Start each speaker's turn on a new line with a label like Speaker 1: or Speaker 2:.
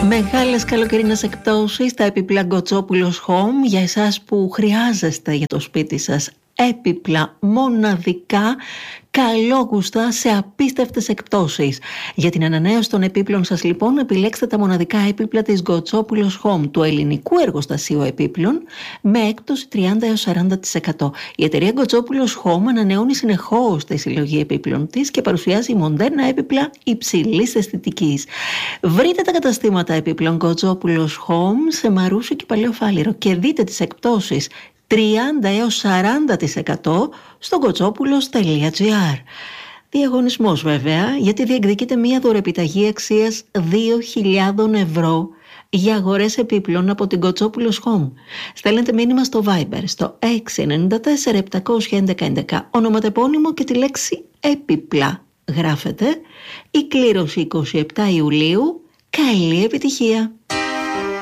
Speaker 1: Μεγάλες καλοκαιρινές εκπτώσεις στα έπιπλα Γκοτσόπουλος Home για εσάς που χρειάζεστε για το σπίτι σας έπιπλα μοναδικά, καλόγουστα σε απίστευτες εκπτώσεις. Για την ανανέωση των επίπλων σας λοιπόν επιλέξτε τα μοναδικά έπιπλα της Γκοτσόπουλος Home, του ελληνικού εργοστασίου επίπλων, με έκπτωση 30 έως 40%. Η εταιρεία Γκοτσόπουλος Home ανανεώνει συνεχώς τη συλλογή επίπλων της και παρουσιάζει μοντέρνα έπιπλα υψηλής αισθητικής. Βρείτε τα καταστήματα επίπλων Γκοτσόπουλος Home σε Μαρούσι και Παλαιό Φάληρο και δείτε τις εκπτώσεις 30 έως 40% στο gotsopoulos.gr. Διαγωνισμός βέβαια, γιατί διεκδικείται μία δωρεπιταγή αξίας 2.000 ευρώ για αγορές επίπλων από την Γκοτσόπουλος Home. Στέλνετε μήνυμα στο Viber στο 694 711 ονοματεπώνυμο και τη λέξη έπιπλα γράφετε. Η κλήρωση 27 Ιουλίου. Καλή επιτυχία!